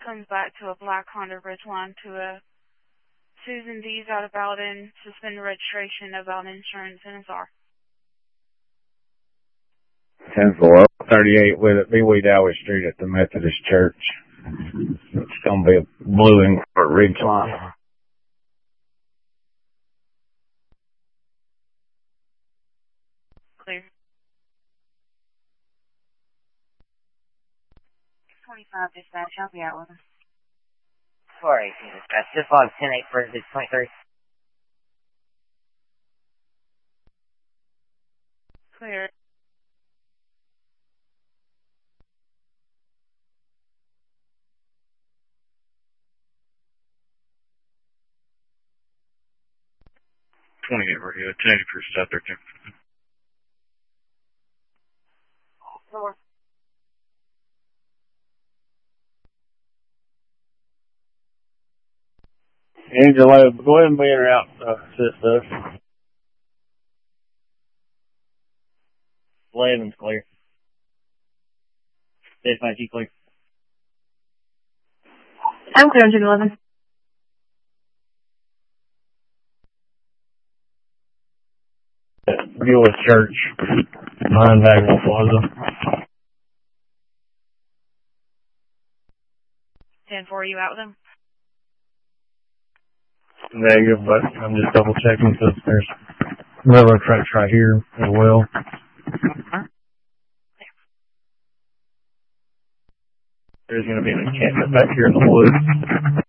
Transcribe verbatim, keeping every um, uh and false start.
comes back to a black Honda Ridgeline to a Susan D's out of Bowden, suspended registration of Bowden Insurance, N S R. ten four thirty-eight with it, B. Wee Dowey Street at the Methodist Church. It's going to be a blue and Ridgeline. Clear. twenty-five dispatch, I'll be out with him. four eighteen dispatch, just log ten eight for the twenty-three. Clear. twenty-eight for you, ten eighty for South thirteen. Four. Angela, go ahead and be in or out, uh, sis, eleven's clear. Dispatch, you clear. I'm clear on June eleven. Buell Church, behind Bagwell Plaza. ten four, you out with him? Negative, but I'm just double checking because there's railroad tracks right here as well. There's going to be an encampment back here in the woods.